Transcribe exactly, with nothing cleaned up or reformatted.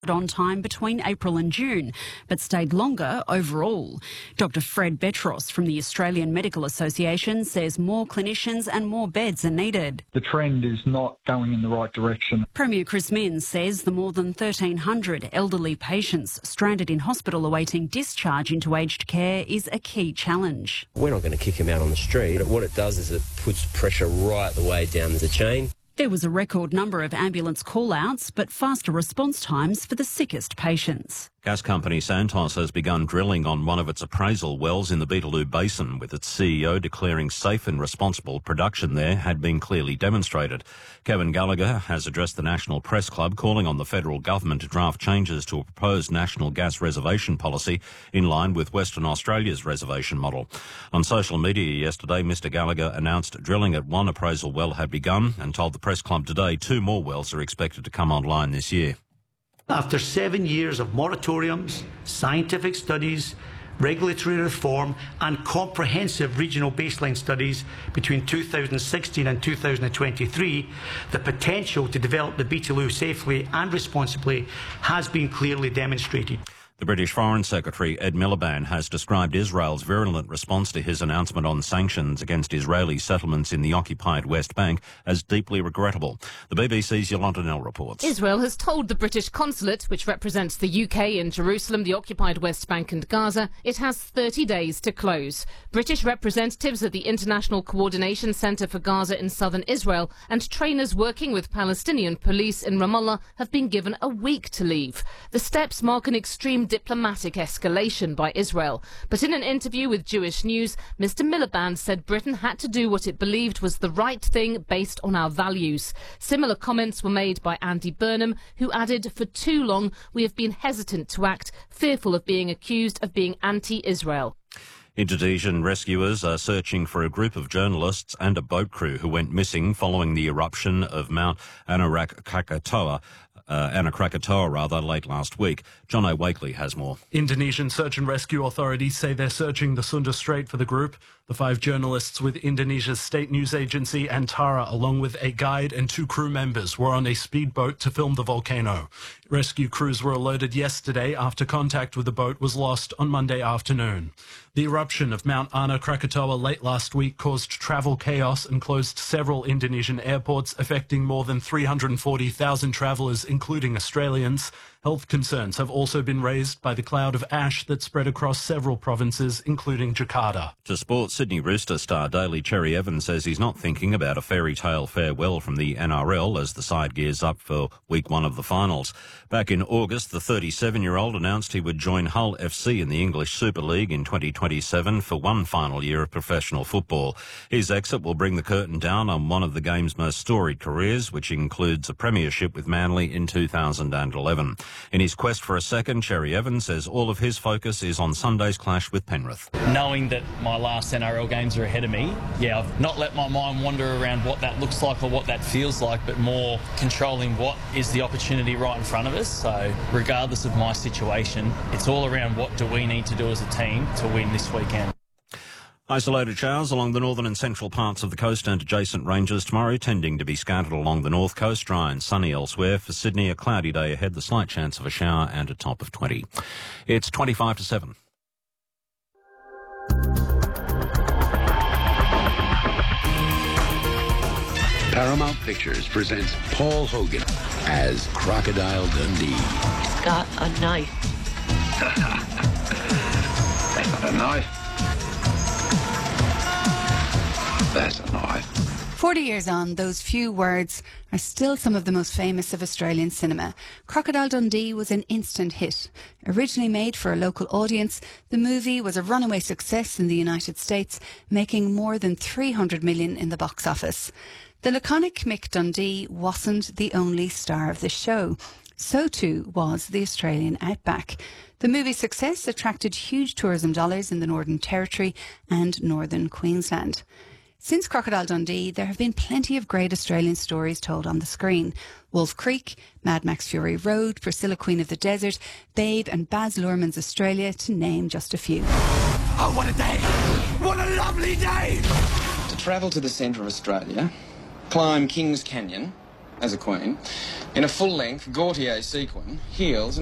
on time between April and June, but stayed longer overall. Doctor Fred Betros from the Australian Medical Association says more clinicians and more beds are needed. The trend is not going in the right direction. Premier Chris Minns says the more than thirteen hundred elderly patients stranded in hospital awaiting discharge into aged care is a key challenge. We're not going to kick him out on the street. What it does is it puts pressure right the way down the chain. There was a record number of ambulance call-outs, but faster response times for the sickest patients. Gas company Santos has begun drilling on one of its appraisal wells in the Beetaloo Basin, with its C E O declaring safe and responsible production there had been clearly demonstrated. Kevin Gallagher has addressed the National Press Club, calling on the federal government to draft changes to a proposed national gas reservation policy in line with Western Australia's reservation model. On social media yesterday, Mr Gallagher announced drilling at one appraisal well had begun and told the Press Club today two more wells are expected to come online this year. After seven years of moratoriums, scientific studies, regulatory reform and comprehensive regional baseline studies between two thousand sixteen and two thousand twenty-three, the potential to develop the Beetaloo safely and responsibly has been clearly demonstrated. The British Foreign Secretary Ed Miliband has described Israel's virulent response to his announcement on sanctions against Israeli settlements in the occupied West Bank as deeply regrettable. The B B C's Yolanda Nell reports. Israel has told the British consulate, which represents the U K in Jerusalem, the occupied West Bank and Gaza, it has thirty days to close. British representatives at the International Coordination Centre for Gaza in southern Israel and trainers working with Palestinian police in Ramallah have been given a week to leave. The steps mark an extreme diplomatic escalation by Israel. But in an interview with Jewish News, Mr Miliband said Britain had to do what it believed was the right thing based on our values. Similar comments were made by Andy Burnham, who added, "For too long we have been hesitant to act, fearful of being accused of being anti-Israel." Indonesian rescuers are searching for a group of journalists and a boat crew who went missing following the eruption of Mount Anak Krakatoa. Uh, Anak Krakatoa, rather, late last week. John O. Wakely has more. Indonesian search and rescue authorities say they're searching the Sunda Strait for the group. The five journalists with Indonesia's state news agency Antara, along with a guide and two crew members, were on a speedboat to film the volcano. Rescue crews were alerted yesterday after contact with the boat was lost on Monday afternoon. The eruption of Mount Anak Krakatoa late last week caused travel chaos and closed several Indonesian airports, affecting more than three hundred forty thousand travellers, including Australians. Health concerns have also been raised by the cloud of ash that spread across several provinces, including Jakarta. To sport, Sydney Rooster star Daly Cherry Evans says he's not thinking about a fairy tale farewell from the N R L as the side gears up for week one of the finals. Back in August, the thirty-seven-year-old announced he would join Hull F C in the English Super League in twenty twenty-seven for one final year of professional football. His exit will bring the curtain down on one of the game's most storied careers, which includes a premiership with Manly in two thousand eleven. In his quest for a second, Cherry Evans says all of his focus is on Sunday's clash with Penrith. Knowing that my last N R L games are ahead of me, yeah, I've not let my mind wander around what that looks like or what that feels like, but more controlling what is the opportunity right in front of us. So regardless of my situation, it's all around what do we need to do as a team to win this weekend. Isolated showers along the northern and central parts of the coast and adjacent ranges tomorrow, tending to be scattered along the north coast, dry and sunny elsewhere. For Sydney, a cloudy day ahead, the slight chance of a shower and a top of twenty. It's twenty-five to seven. Paramount Pictures presents Paul Hogan as Crocodile Dundee. He's got a knife. That's not a knife. That's a knife. Forty years on, those few words are still some of the most famous of Australian cinema. Crocodile Dundee was an instant hit. Originally made for a local audience, the movie was a runaway success in the United States, making more than three hundred million dollars in the box office. The laconic Mick Dundee wasn't the only star of the show. So too was the Australian outback. The movie's success attracted huge tourism dollars in the Northern Territory and Northern Queensland. Since Crocodile Dundee, there have been plenty of great Australian stories told on the screen. Wolf Creek, Mad Max Fury Road, Priscilla Queen of the Desert, Babe and Baz Luhrmann's Australia, to name just a few. Oh, what a day! What a lovely day! To travel to the centre of Australia, climb Kings Canyon, as a queen in a full-length Gaultier sequin, heels